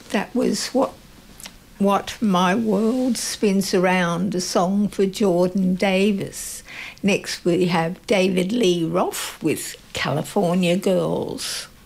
That was what My World Spins Around, a song for Jordan Davis. Next we have David Lee Roth with California Girls.